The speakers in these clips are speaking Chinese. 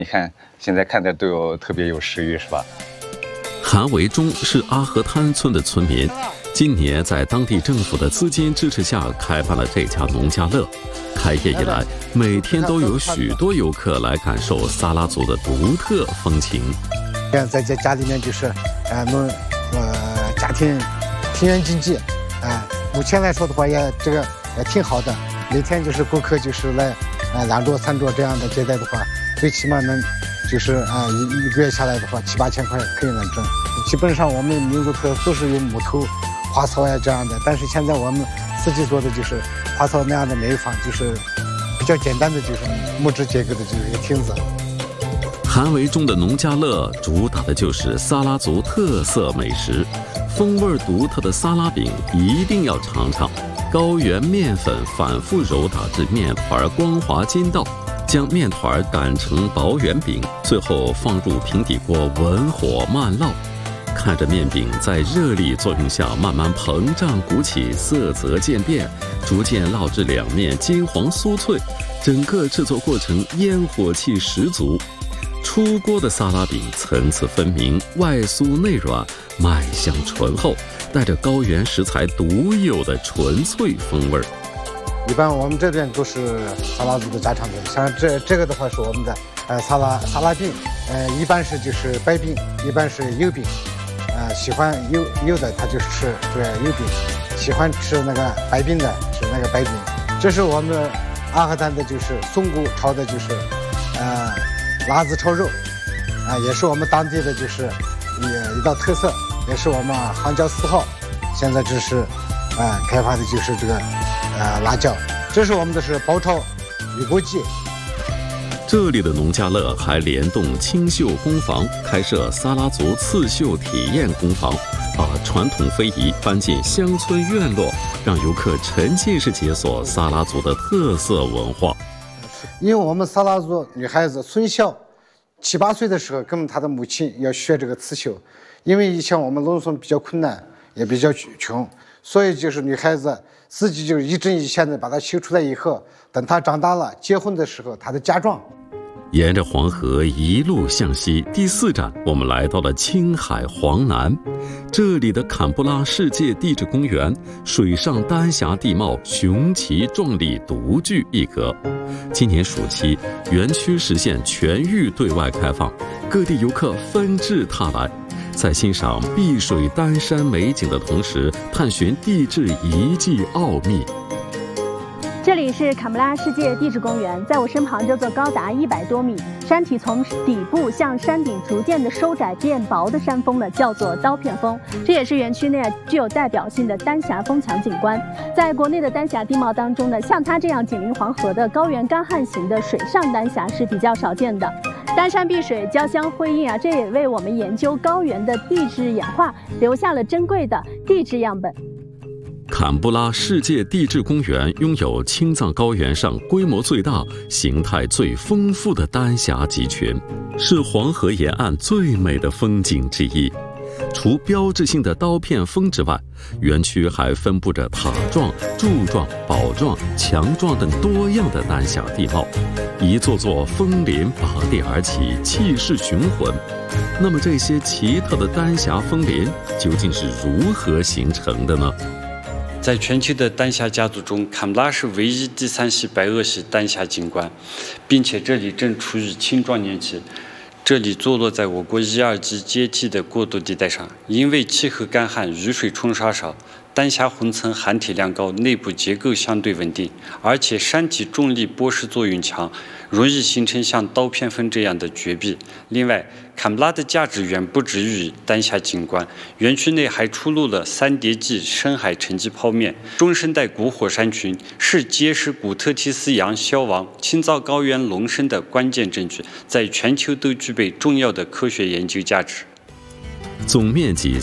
你看现在看的都特别有食欲，是吧？ 韩维忠是阿河滩村的村民，今年在当地政府的资金支持下开办了这家农家乐。开业以来，每天都有许多游客来感受撒拉族的独特风情。 在家里面就是家庭田园经济，目前来说的话也挺好的。每天就是顾客就是来2桌3桌这样的接待的话，最起码能就是一个月下来的话7、8千块可以能挣。基本上我们民族特色都是用木头、花草呀这样的，但是现在我们自己做的就是花草那样的美房，就是比较简单的就是木质结构的就是一个亭子。 韩维忠的农家乐主打的就是撒拉族特色美食，风味独特的撒拉饼一定要尝尝。高原面粉反复揉打至面团光滑筋道，将面团擀成薄圆饼，最后放入平底锅文火慢烙。看着面饼在热力作用下慢慢膨胀鼓起，色泽渐变，逐渐烙至两面金黄酥脆，整个制作过程烟火气十足。出锅的撒拉饼层次分明，外酥内软，麦香醇厚，带着高原食材独有的纯粹风味。 一般我们这边都是撒拉族的家常菜，像这个的话是我们的撒拉饼，一般是就是白饼，一般是油饼，喜欢油的他就是吃这个油饼，喜欢吃那个白饼的吃那个白饼。这是我们阿河滩的就是松骨炒的就是辣子炒肉，也是我们当地的就是一道特色，也是我们杭椒4号现在这是开发的就是这个辣椒。这是我们的是包炒鱼锅鸡。 这里的农家乐还联动青绣工坊，开设撒拉族刺绣体验工坊，把传统非遗搬进乡村院落，让游客沉浸式解锁撒拉族的特色文化。 因为我们撒拉族女孩子从小7、8岁的时候，跟她的母亲要学这个刺绣，因为以前我们农村比较困难，也比较穷，所以就是女孩子自己就一针一线的把它绣出来以后，等她长大了结婚的时候，她的嫁妆。 沿着黄河一路向西，第4站我们来到了青海黄南。这里的坎布拉世界地质公园，水上丹霞地貌雄奇壮丽，独具一格。今年暑期，园区实现全域对外开放，各地游客纷至沓来，在欣赏碧水丹山美景的同时，探寻地质遗迹奥秘。 这里是坎布拉世界地质公园，在我身旁这座高达100多米、山体从底部向山顶逐渐的收窄变薄的山峰呢，叫做刀片峰。这也是园区内具有代表性的丹霞峰墙景观。在国内的丹霞地貌当中呢，像它这样紧邻黄河的高原干旱型的水上丹霞是比较少见的。丹山碧水交相辉映这也为我们研究高原的地质演化留下了珍贵的地质样本。 坎布拉世界地质公园拥有青藏高原上规模最大、形态最丰富的丹霞集群，是黄河沿岸最美的风景之一。除标志性的刀片峰之外，园区还分布着塔状、柱状、堡状、墙状等多样的丹霞地貌，一座座峰林拔地而起，气势雄浑。那么这些奇特的丹霞峰林究竟是如何形成的呢？ 在全球的丹霞家族中，坎布拉是唯一第3系白垩系丹霞景观，并且这里正处于青壮年期。这里坐落在我国1、2级阶梯的过渡地带上，因为气候干旱，雨水冲刷少，丹霞混层含体量高，内部结构相对稳定，而且山体重力波势作用强，容易形成像刀片峰这样的绝壁。另外，坎布拉的价值远不止于丹霞景观，园区内还出露了3叠纪深海沉积剖面、中生代古火山群，是结识古特提斯洋消亡、青藏高原隆升的关键证据，在全球都具备重要的科学研究价值。 总面积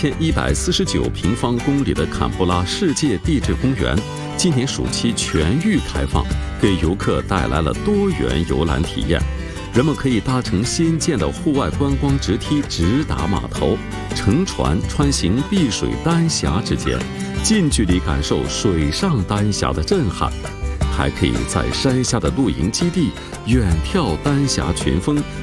3149平方公里的坎布拉世界地质公园，今年暑期全域开放，给游客带来了多元游览体验。人们可以搭乘新建的户外观光直梯直达码头，乘船穿行碧水丹霞之间，近距离感受水上丹霞的震撼。 还可以在山下的露营基地远眺丹霞群峰，